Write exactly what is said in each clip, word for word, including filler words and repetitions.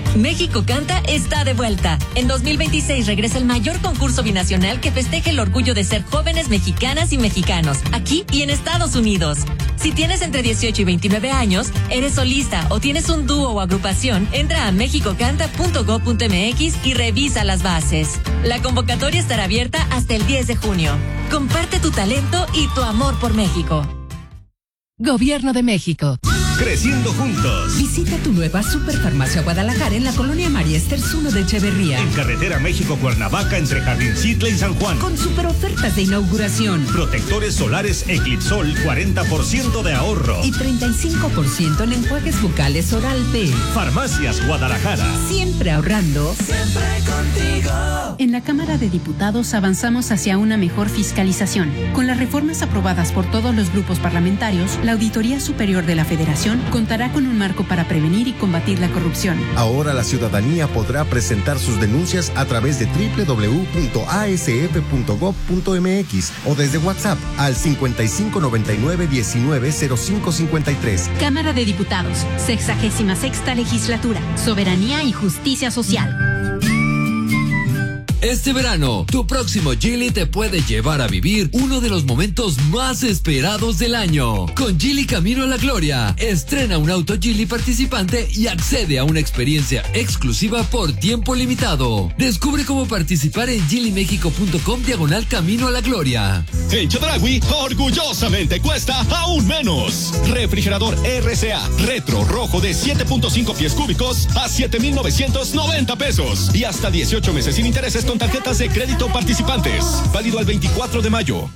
México Canta está de vuelta. En dos mil veintiséis regresa el mayor concurso binacional que festeja el orgullo de ser jóvenes mexicanas y mexicanos, aquí y en Estados Unidos. Si tienes entre dieciocho y veintinueve años, eres solista o tienes un dúo o agrupación, entra a mexico canta punto gob punto eme equis y revisa las bases. La convocatoria estará abierta hasta el diez de junio. Comparte tu talento y tu amor por México. Gobierno de México. Creciendo juntos. Visita tu nueva Superfarmacia Guadalajara en la colonia María Esters uno de Echeverría. En carretera México-Cuernavaca entre Jardincitla y San Juan. Con super ofertas de inauguración. Protectores solares Eclipsol, cuarenta por ciento de ahorro. Y treinta y cinco por ciento en enjuagues bucales Oral B. Farmacias Guadalajara. Siempre ahorrando. Siempre contigo. En la Cámara de Diputados avanzamos hacia una mejor fiscalización. Con las reformas aprobadas por todos los grupos parlamentarios, la Auditoría Superior de la Federación contará con un marco para prevenir y combatir la corrupción. Ahora la ciudadanía podrá presentar sus denuncias a través de doble u doble u doble u punto a ese efe punto gob punto eme equis o desde WhatsApp al cincuenta y cinco noventa y nueve diecinueve cero cinco cincuenta y tres. Cámara de Diputados, sexagésima sexta legislatura, soberanía y justicia social. Este verano, tu próximo Geely te puede llevar a vivir uno de los momentos más esperados del año. Con Geely Camino a la Gloria, estrena un auto Geely participante y accede a una experiencia exclusiva por tiempo limitado. Descubre cómo participar en geely mexico punto com diagonal Camino a la Gloria. En Chedraui, orgullosamente cuesta aún menos. Refrigerador R C A retro rojo de siete punto cinco pies cúbicos a siete mil novecientos noventa pesos y hasta dieciocho meses sin intereses con tarjetas de crédito participantes. Válido al veinticuatro de mayo.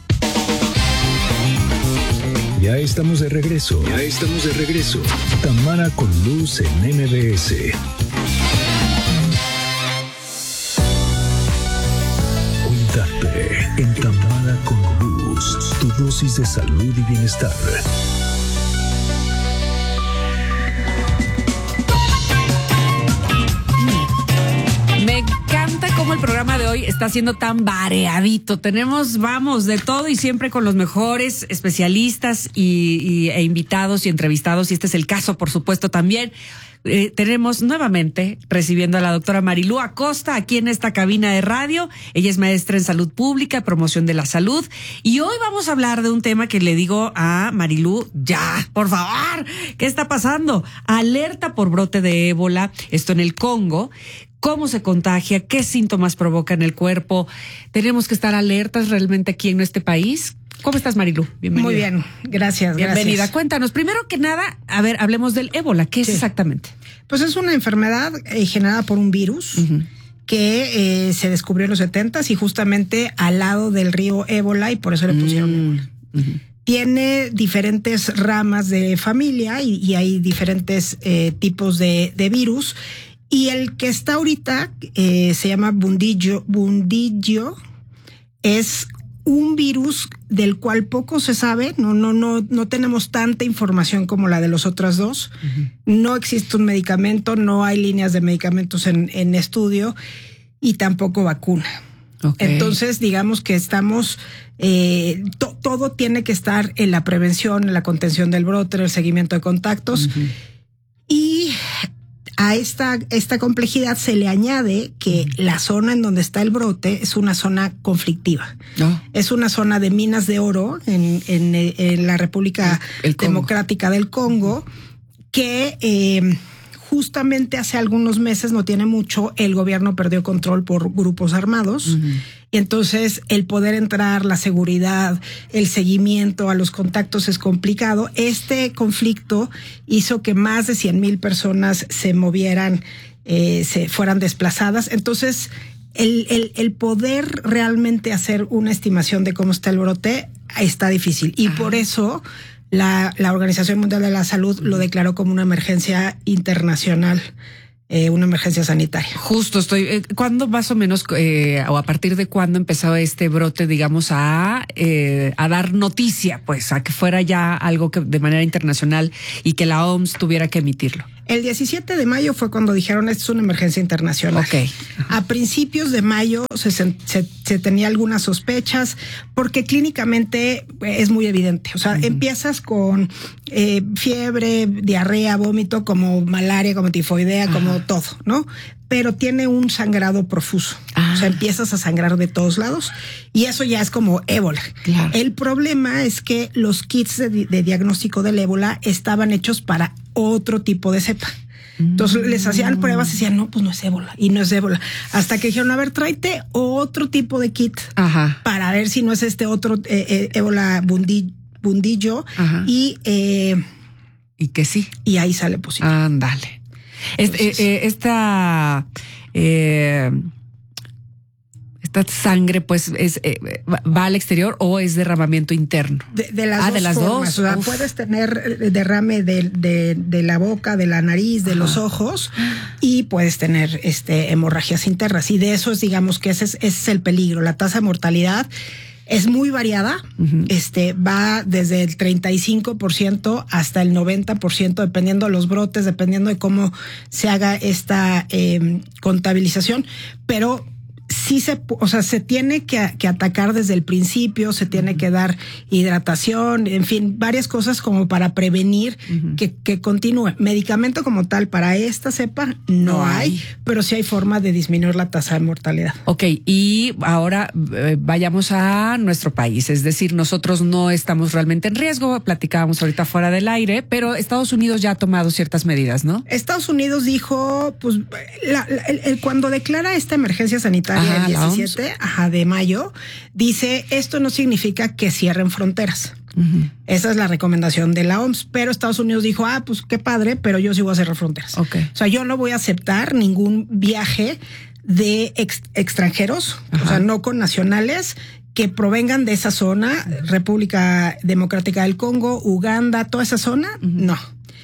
Ya estamos de regreso. Ya estamos de regreso. Tamara con Luz en M B S. Cuídate en Tamara con Luz. Tu dosis de salud y bienestar. Me encanta cómo el programa de hoy está siendo tan variadito. Tenemos, vamos, de todo y siempre con los mejores especialistas y, y, e invitados y entrevistados. Y este es el caso, por supuesto, también. Eh, tenemos nuevamente recibiendo a la doctora Marilú Acosta aquí en esta cabina de radio. Ella es maestra en salud pública, promoción de la salud. Y hoy vamos a hablar de un tema que le digo a Marilú, ya, por favor, ¿qué está pasando? Alerta por brote de ébola, esto en el Congo. ¿Cómo se contagia? ¿Qué síntomas provoca en el cuerpo? ¿Tenemos que estar alertas realmente aquí en este país? ¿Cómo estás, Marilú? Bienvenida. Muy bien, gracias. Bienvenida. Gracias. Cuéntanos, primero que nada, a ver, hablemos del ébola. ¿Qué es sí. exactamente? Pues es una enfermedad eh, generada por un virus uh-huh. que eh, se descubrió en los setentas y justamente al lado del río Ébola y por eso le pusieron mm. ébola. Uh-huh. Tiene diferentes ramas de familia y, y hay diferentes eh, tipos de, de virus. Y el que está ahorita eh, se llama Bundillo, Bundillo, es un virus del cual poco se sabe, no, no, no, no tenemos tanta información como la de los otros dos. Uh-huh. No existe un medicamento, no hay líneas de medicamentos en, en estudio y tampoco vacuna. Okay. Entonces, digamos que estamos, eh, to, todo tiene que estar en la prevención, en la contención del brote, en el seguimiento de contactos. Uh-huh. Y a esta, esta complejidad se le añade que la zona en donde está el brote es una zona conflictiva. Oh. Es una zona de minas de oro en, en, en la República el, el Democrática del Congo que eh, justamente hace algunos meses, no tiene mucho, el gobierno perdió control por grupos armados. Uh-huh. Y entonces el poder entrar, la seguridad, el seguimiento a los contactos es complicado. Este conflicto hizo que más de cien mil personas se movieran, eh, se fueran desplazadas. Entonces, el, el, el poder realmente hacer una estimación de cómo está el brote está difícil. Y Ajá. por eso la, la Organización Mundial de la Salud lo declaró como una emergencia internacional. Eh, una emergencia sanitaria. Justo, estoy. Eh, ¿Cuándo más o menos, eh, o a partir de cuándo empezó este brote, digamos, a, eh, a dar noticia, pues, a que fuera ya algo que de manera internacional y que la O M S tuviera que emitirlo? El diecisiete de mayo fue cuando dijeron esto es una emergencia internacional. Okay. A principios de mayo se, se, se tenía algunas sospechas porque clínicamente es muy evidente. O sea, uh-huh. empiezas con eh, fiebre, diarrea, vómito, como malaria, como tifoidea, uh-huh. como todo, ¿no? Pero tiene un sangrado profuso. Ah. O sea, empiezas a sangrar de todos lados y eso ya es como ébola. Claro. El problema es que los kits de, de diagnóstico del ébola estaban hechos para otro tipo de cepa. Entonces mm. les hacían pruebas y decían, no, pues no es ébola y no es ébola. Hasta que dijeron, a ver, tráete otro tipo de kit Ajá. para ver si no es este otro eh, eh, ébola bundi, bundillo. Ajá. Y, eh, y que sí. Y ahí sale positivo. Ándale. Este, eh, eh, esta eh, esta sangre pues es eh, va al exterior o es derramamiento interno. De, de las ah, dos de las formas. dos. O sea, puedes tener derrame de, de, de la boca, de la nariz, de Ajá. los ojos y puedes tener este hemorragias internas. Y de eso es, digamos que ese es, ese es el peligro. La tasa de mortalidad es muy variada, uh-huh. este va desde el treinta y cinco por ciento hasta el noventa por ciento, dependiendo de los brotes, dependiendo de cómo se haga esta eh, contabilización, pero sí se, o sea, se tiene que, que atacar desde el principio, se tiene uh-huh. que dar hidratación, en fin, varias cosas como para prevenir uh-huh. que, que continúe. Medicamento como tal para esta cepa no, no hay, hay, pero sí hay forma de disminuir la tasa de mortalidad. Ok, y ahora eh, vayamos a nuestro país, es decir, nosotros no estamos realmente en riesgo, platicábamos ahorita fuera del aire, pero Estados Unidos ya ha tomado ciertas medidas, ¿no? Estados Unidos dijo, pues, la, la, el, el, cuando declara esta emergencia sanitaria, Ajá, el diecisiete ajá, de mayo, dice, esto no significa que cierren fronteras. Uh-huh. Esa es la recomendación de la O M S, pero Estados Unidos dijo, ah, pues qué padre, pero yo sí voy a cerrar fronteras. Okay. O sea, yo no voy a aceptar ningún viaje de ex- extranjeros, Ajá. o sea, no con nacionales que provengan de esa zona, República Democrática del Congo, Uganda, toda esa zona, uh-huh. no.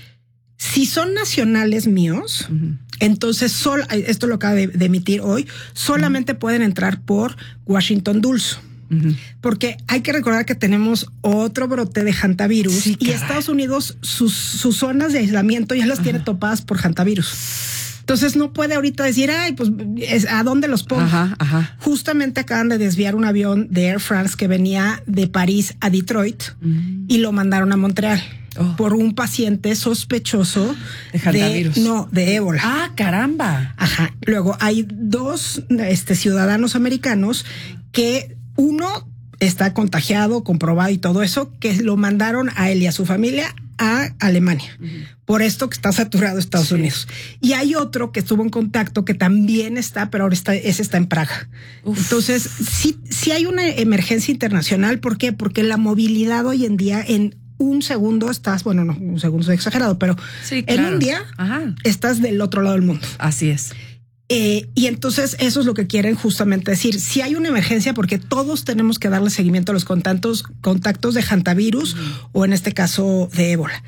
Si son nacionales míos, uh-huh. entonces sol, esto lo acaba de, de emitir hoy, solamente uh-huh. pueden entrar por Washington Dulce. Uh-huh. Porque hay que recordar que tenemos otro brote de hantavirus sí, y Estados Unidos sus, sus zonas de aislamiento ya las uh-huh. tiene topadas por hantavirus. Entonces no puede ahorita decir, ay, pues ¿a dónde los pongo? Ajá, ajá. Justamente acaban de desviar un avión de Air France que venía de París a Detroit uh-huh. y lo mandaron a Montreal. Oh. Por un paciente sospechoso de hantavirus. De, no, de ébola. Ah, caramba. Ajá. Luego hay dos este, ciudadanos americanos que uno está contagiado, comprobado y todo eso, que lo mandaron a él y a su familia a Alemania. Uh-huh. Por esto que está saturado Estados sí. Unidos. Y hay otro que estuvo en contacto que también está, pero ahora está, ese está en Praga. Uf. Entonces, sí, sí hay una emergencia internacional. ¿Por qué? Porque la movilidad hoy en día en un segundo estás, bueno, no, un segundo es exagerado, pero sí, claro. en un día Ajá. estás del otro lado del mundo. Así es. Eh, y entonces eso es lo que quieren justamente decir. Si hay una emergencia, porque todos tenemos que darle seguimiento a los contactos, contactos de hantavirus uh-huh. o en este caso de ébola.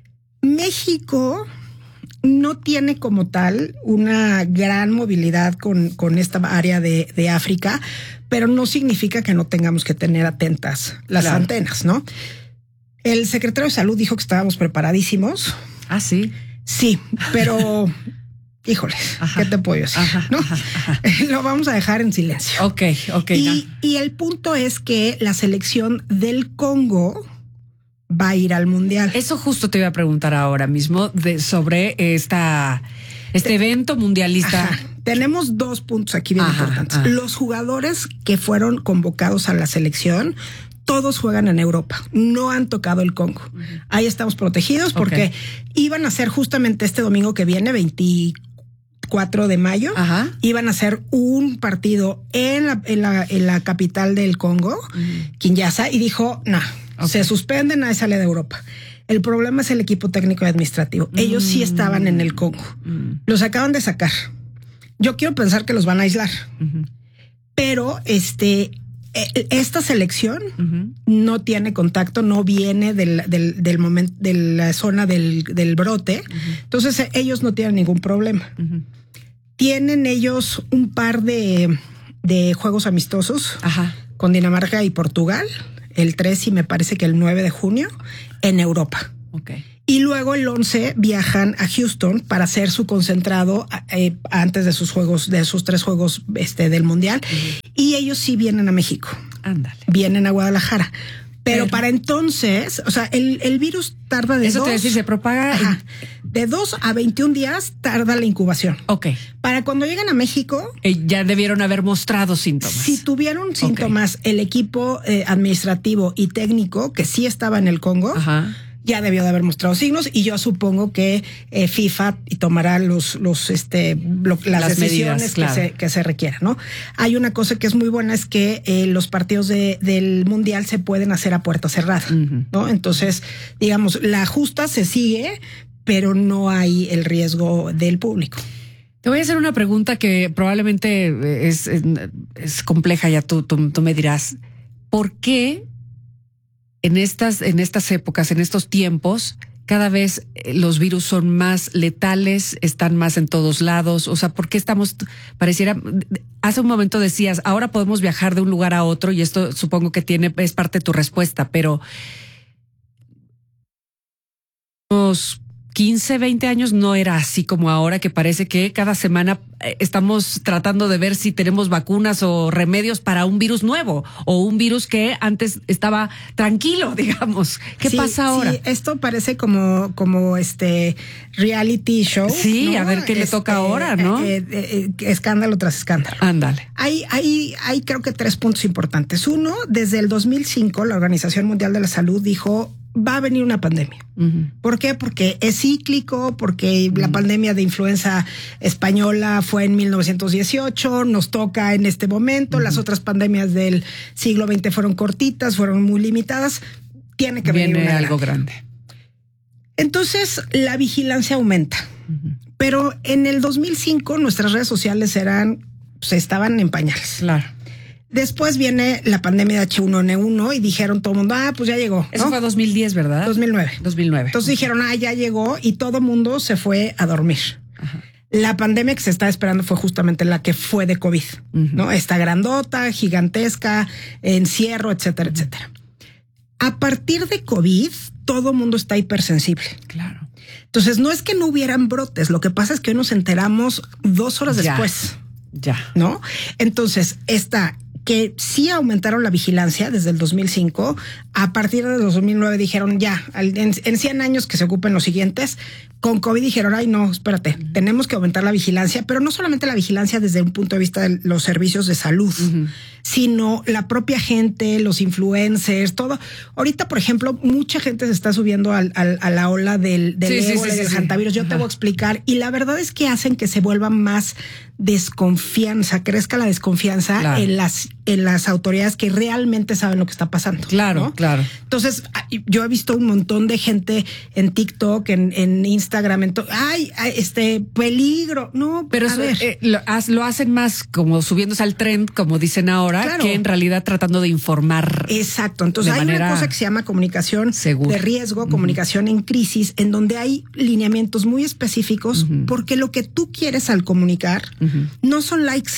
México no tiene como tal una gran movilidad con, con esta área de, de África, pero no significa que no tengamos que tener atentas las claro. antenas, ¿no? El secretario de Salud dijo que estábamos preparadísimos. Ah, sí. Sí, pero híjoles, ajá. ¿qué te puedo decir? Ajá, ¿no? Ajá, ajá. Lo vamos a dejar en silencio. Ok, ok. Y, no. y el punto es que la selección del Congo va a ir al Mundial. Eso justo te iba a preguntar ahora mismo de, sobre esta, este evento mundialista. Ajá. Tenemos dos puntos aquí bien ajá, importantes. Ajá. Los jugadores que fueron convocados a la selección todos juegan en Europa, no han tocado el Congo. Uh-huh. Ahí estamos protegidos porque okay. iban a ser justamente este domingo que viene, veinticuatro de mayo, Ajá. iban a hacer un partido en la, en la, en la capital del Congo, uh-huh. Kinshasa, y dijo, no, nah, okay. se suspende, nadie sale de Europa. El problema es el equipo técnico y administrativo. Uh-huh. Ellos sí estaban en el Congo. Uh-huh. Los acaban de sacar. Yo quiero pensar que los van a aislar. Uh-huh. Pero este... esta selección uh-huh. no tiene contacto, no viene del, del, del momento, de la zona del, del brote. Uh-huh. Entonces ellos no tienen ningún problema. Uh-huh. Tienen ellos un par de, de juegos amistosos Ajá. con Dinamarca y Portugal, el tres y me parece que el nueve de junio, en Europa. Okay. Y luego el once viajan a Houston para hacer su concentrado eh, antes de sus juegos, de sus tres juegos este, del Mundial. Uh-huh. Y ellos sí vienen a México. Ándale. Vienen a Guadalajara. Pero, Pero para entonces, o sea, el, el virus tarda de Eso dos... te decir, se propaga... Ajá, de dos a veintiún días tarda la incubación. Ok. Para cuando llegan a México... Eh, ya debieron haber mostrado síntomas. Si tuvieron síntomas, okay. el equipo eh, administrativo y técnico, que sí estaba en el Congo... Ajá. Ya debió de haber mostrado signos y yo supongo que eh, FIFA tomará los, los, este, lo, las, las decisiones medidas, claro. que, se, que se requieran, ¿no? Hay una cosa que es muy buena, es que eh, los partidos de, del Mundial se pueden hacer a puerta cerrada, uh-huh. ¿no? Entonces, digamos, la justa se sigue, pero no hay el riesgo del público. Te voy a hacer una pregunta que probablemente es, es, es compleja, ya tú, tú, tú me dirás. ¿Por qué En estas, en estas épocas, en estos tiempos, cada vez los virus son más letales, están más en todos lados? O sea, ¿por qué estamos, pareciera, hace un momento decías, ahora podemos viajar de un lugar a otro, y esto supongo que tiene, es parte de tu respuesta, pero unos quince, veinte años no era así como ahora, que parece que cada semana estamos tratando de ver si tenemos vacunas o remedios para un virus nuevo o un virus que antes estaba tranquilo, digamos. ¿Qué sí, pasa ahora? Sí, esto parece como, como este reality show. Sí, ¿no? A ver qué este, le toca ahora, ¿no? Eh, eh, eh, escándalo tras escándalo. Ándale. Hay, hay, hay creo que tres puntos importantes. Uno, desde el dos mil cinco, la Organización Mundial de la Salud dijo, va a venir una pandemia. Uh-huh. ¿Por qué? Porque es cíclico, porque uh-huh. la pandemia de influenza española fue en mil novecientos dieciocho, nos toca en este momento, uh-huh. las otras pandemias del siglo veinte fueron cortitas, fueron muy limitadas, tiene que Viene venir una algo grande. grande. Entonces, la vigilancia aumenta. Uh-huh. Pero en el dos mil cinco nuestras redes sociales eran, pues, estaban en pañales. Claro. Después viene la pandemia de H uno N uno y dijeron todo el mundo, ah, pues ya llegó, ¿no? Eso fue dos mil diez, ¿verdad? dos mil nueve. dos mil nueve. Entonces dijeron, ah, ya llegó, y todo el mundo se fue a dormir. Ajá. La pandemia que se está esperando fue justamente la que fue de COVID, uh-huh. ¿no? Esta grandota, gigantesca, encierro, etcétera, uh-huh. etcétera. A partir de COVID, todo el mundo está hipersensible. Claro. Entonces, no es que no hubieran brotes, lo que pasa es que hoy nos enteramos dos horas ya. después. Ya. ¿No? Entonces, está que sí aumentaron la vigilancia desde el dos mil cinco. A partir de dos mil nueve dijeron ya, en, en cien años que se ocupen los siguientes. Con COVID dijeron, ay no, espérate, uh-huh. tenemos que aumentar la vigilancia, pero no solamente la vigilancia desde un punto de vista de los servicios de salud, uh-huh. sino la propia gente, los influencers, todo. Ahorita, por ejemplo, mucha gente se está subiendo al, al, a la ola del, del sí, ébola sí, y sí, del sí. hantavirus. Yo uh-huh. te voy a explicar. Y la verdad es que hacen que se vuelva más desconfianza, crezca la desconfianza claro. en las en las autoridades que realmente saben lo que está pasando. Claro, ¿no? claro. Entonces, yo he visto un montón de gente en TikTok, en, en Instagram, en to- ay, este peligro. No, pero a eso, ver. Eh, lo, lo hacen más como subiéndose al tren, como dicen ahora, claro. que en realidad tratando de informar. Exacto. Entonces, hay una cosa que se llama comunicación segura. De riesgo, comunicación uh-huh. en crisis, en donde hay lineamientos muy específicos, uh-huh. porque lo que tú quieres al comunicar uh-huh. no son likes.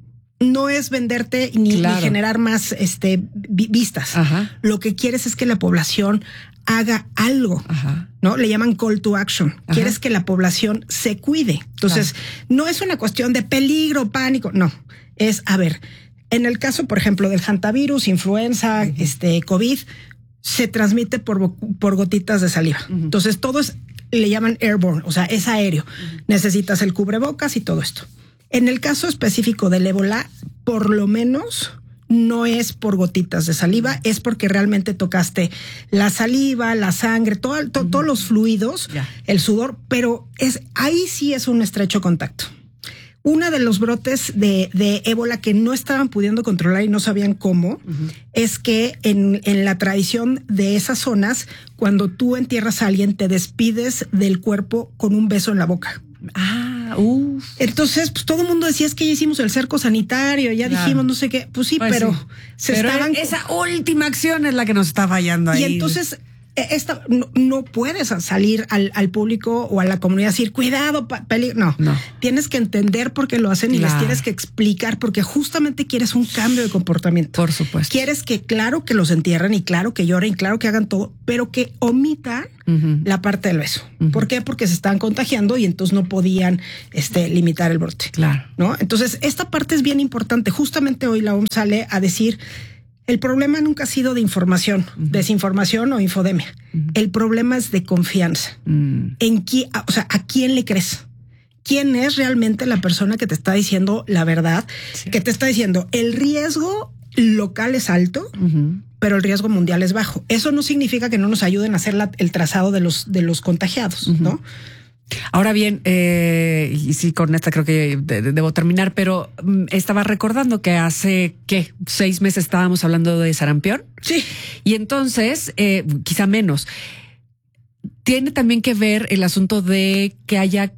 No es venderte ni, claro. ni generar más este, vistas. Ajá. Lo que quieres es que la población haga algo, Ajá. ¿no? Le llaman call to action. Ajá. Quieres que la población se cuide. Entonces, ah. no es una cuestión de peligro, pánico, no. Es, a ver, en el caso, por ejemplo, del hantavirus, influenza, uh-huh. este, COVID, se transmite por, por gotitas de saliva. Uh-huh. Entonces, todo es, le llaman airborne, o sea, es aéreo. Uh-huh. Necesitas el cubrebocas y todo esto. En el caso específico del ébola, por lo menos no es por gotitas de saliva, es porque realmente tocaste la saliva, la sangre, todo, to, uh-huh. todos los fluidos, yeah. el sudor, pero es ahí sí es un estrecho contacto. Uno de los brotes de, de ébola que no estaban pudiendo controlar y no sabían cómo, uh-huh. es que en, en la tradición de esas zonas, cuando tú entierras a alguien, te despides del cuerpo con un beso en la boca. Ah, uff. Entonces, pues todo el mundo decía, es que ya hicimos el cerco sanitario, ya claro. dijimos no sé qué. Pues sí, pues pero sí. se pero estaban. Esa última acción es la que nos está fallando ahí. Y entonces esta, no, no puedes salir al, al público o a la comunidad a decir, cuidado, peligro. No. no, tienes que entender por qué lo hacen claro. y les tienes que explicar porque justamente quieres un cambio de comportamiento. Por supuesto. Quieres que claro que los entierren y claro que lloren y claro que hagan todo, pero que omitan uh-huh. la parte del beso. Uh-huh. ¿Por qué? Porque se están contagiando y entonces no podían este, limitar el brote. Claro. ¿No? Entonces, esta parte es bien importante. Justamente hoy la O M S sale a decir, el problema nunca ha sido de información, uh-huh. desinformación o infodemia. Uh-huh. El problema es de confianza. Uh-huh. En quién, o sea, ¿a quién le crees? ¿Quién es realmente la persona que te está diciendo la verdad? Sí. Que te está diciendo el riesgo local es alto, uh-huh. pero el riesgo mundial es bajo. Eso no significa que no nos ayuden a hacer la, el trazado de los, de los contagiados, uh-huh. ¿no? Ahora bien, eh, y sí, con esta creo que de, de, debo terminar, pero um, estaba recordando que hace, ¿qué? Seis meses estábamos hablando de sarampión. Sí. Y entonces, eh, quizá menos, tiene también que ver el asunto de que haya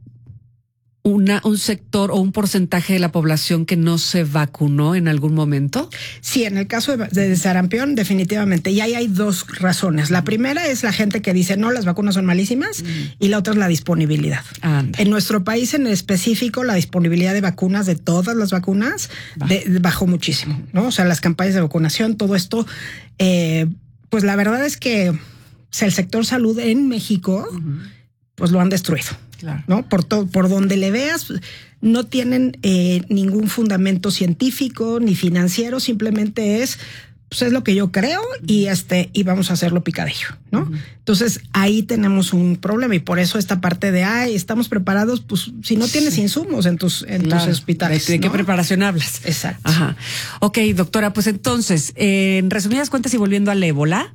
Una, un sector o un porcentaje de la población que no se vacunó en algún momento? Sí, en el caso de, de sarampión, definitivamente. Y ahí hay dos razones. La primera es la gente que dice, no, las vacunas son malísimas, mm. y la otra es la disponibilidad. Anda. En nuestro país en específico, la disponibilidad de vacunas, de todas las vacunas, de, de, bajó muchísimo, ¿no? O sea, las campañas de vacunación, todo esto, eh, pues la verdad es que o sea, el sector salud en México, uh-huh. pues lo han destruido. Claro. ¿No? Por todo, por donde le veas, no tienen eh, ningún fundamento científico ni financiero, simplemente es, pues es lo que yo creo y este, y vamos a hacerlo picadillo, ¿no? Uh-huh. Entonces ahí tenemos un problema y por eso esta parte de ay, estamos preparados, pues si no tienes sí. insumos en tus, en claro. tus hospitales. ¿De, de ¿no? qué preparación hablas? Exacto. Ajá. Ok, doctora, pues entonces, eh, en resumidas cuentas y volviendo al ébola,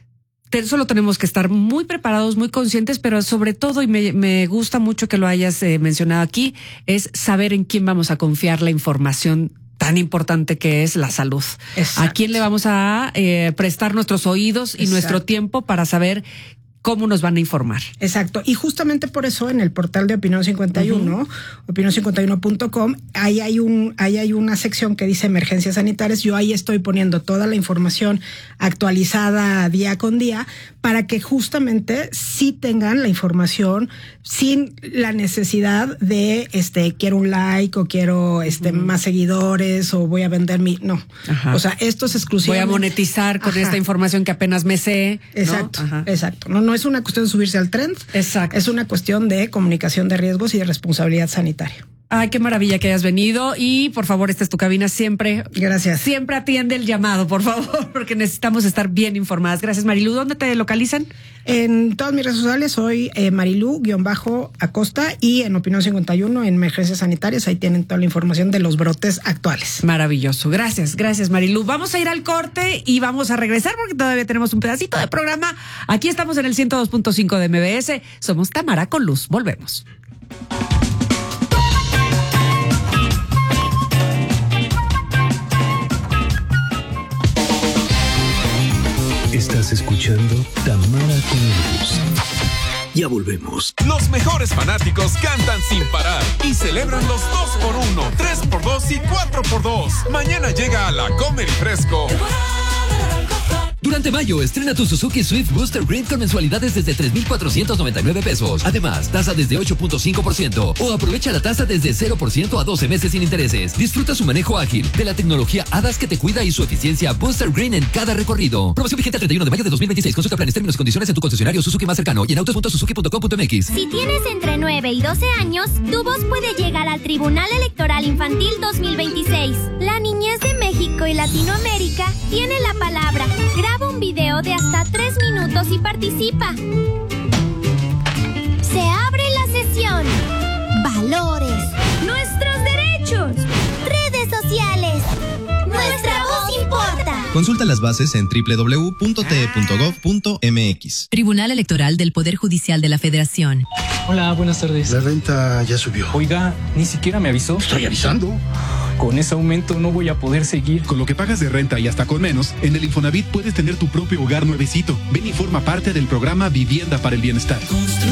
solo tenemos que estar muy preparados, muy conscientes, pero sobre todo, y me, me gusta mucho que lo hayas eh, mencionado aquí, es saber en quién vamos a confiar la información tan importante que es la salud. Exacto. A quién le vamos a eh, prestar nuestros oídos y Exacto. nuestro tiempo para saber cómo nos van a informar. Exacto. Y justamente por eso en el portal de Opinión cincuenta y uno, uh-huh. opinión cincuenta y uno punto com, ahí hay un, ahí hay una sección que dice emergencias sanitarias. Yo ahí estoy poniendo toda la información actualizada día con día para que justamente sí tengan la información sin la necesidad de este quiero un like o quiero este uh-huh. más seguidores o voy a vender mi no. Ajá. O sea, esto es exclusivamente. Voy a monetizar con Ajá. esta información que apenas me sé. Exacto. ¿no? Exacto. No, no es una cuestión de subirse al tren. Exacto. Es una cuestión de comunicación de riesgos y de responsabilidad sanitaria. Ay, qué maravilla que hayas venido y por favor, esta es tu cabina siempre. Gracias. Siempre atiende el llamado, por favor, porque necesitamos estar bien informadas. Gracias, Marilú. ¿Dónde te localizan? En todas mis redes sociales soy eh, Marilú-Acosta y en Opinión cincuenta y uno en Emergencias Sanitarias. Ahí tienen toda la información de los brotes actuales. Maravilloso. Gracias, gracias, Marilú. Vamos a ir al corte y vamos a regresar porque todavía tenemos un pedacito de programa. Aquí estamos en el ciento dos punto cinco de M B S. Somos Tamara con Luz. Volvemos. Estás escuchando Tamara con Luz. Ya volvemos. Los mejores fanáticos cantan sin parar y celebran los dos por uno, tres por dos y cuatro por dos. Mañana llega a la Comer y Fresco. Durante mayo, estrena tu Suzuki Swift Booster Green con mensualidades desde tres mil cuatrocientos noventa y nueve pesos. Además, tasa desde ocho punto cinco por ciento o aprovecha la tasa desde cero por ciento a doce meses sin intereses. Disfruta su manejo ágil, de la tecnología A D A S que te cuida y su eficiencia Booster Green en cada recorrido. Promoción vigente al treinta y uno de mayo de dos mil veintiséis. Consulta planes, términos y condiciones en tu concesionario Suzuki más cercano y en autos punto suzuki punto com punto m x. Si tienes entre nueve y doce años, tu voz puede llegar al Tribunal Electoral Infantil dos mil veintiséis. La niñez de México y Latinoamérica tiene la palabra. Graba un video de hasta tres minutos y participa. Se abre la sesión. Valores. Nuestros derechos. Redes sociales. Nuestra voz importa. Consulta las bases en doble u doble u doble u punto t e punto gov punto m x. Tribunal Electoral del Poder Judicial de la Federación. Hola, buenas tardes. La renta ya subió. Oiga, ni siquiera me avisó. Estoy avisando. Con ese aumento no voy a poder seguir. Con lo que pagas de renta y hasta con menos, en el Infonavit puedes tener tu propio hogar nuevecito. Ven y forma parte del programa Vivienda para el Bienestar.